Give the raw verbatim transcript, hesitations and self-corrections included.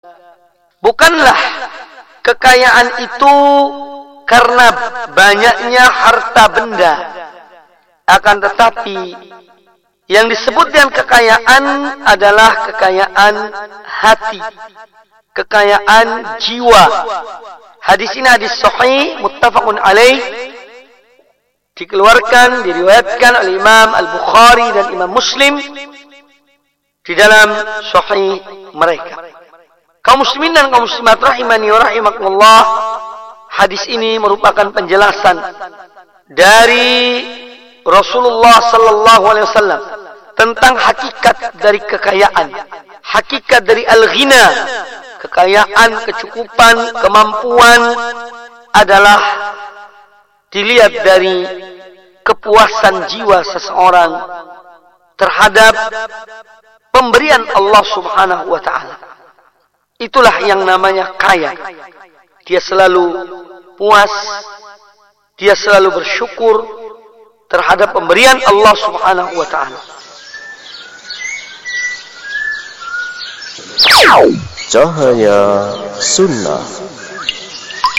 Bukanlah kekayaan itu karena banyaknya harta benda, akan tetapi yang disebut dengan kekayaan adalah kekayaan hati, kekayaan jiwa. Hadis ini hadis sahih muttafaqun alaih, dikeluarkan, diriwayatkan oleh Imam Al-Bukhari dan Imam Muslim di dalam sahih mereka. Kaum muslimin dan kaum muslimat rahimani wa rahimakumullah, hadis ini merupakan penjelasan dari Rasulullah sallallahu alaihi wasallam tentang hakikat dari kekayaan, hakikat dari al-ghina. Kekayaan, kecukupan, kemampuan adalah dilihat dari kepuasan jiwa seseorang terhadap pemberian Allah Subhanahu wa taala. Itulah yang namanya kaya. Dia selalu puas, dia selalu bersyukur terhadap pemberian Allah Subhanahu wa taala. Cahaya Sunnah.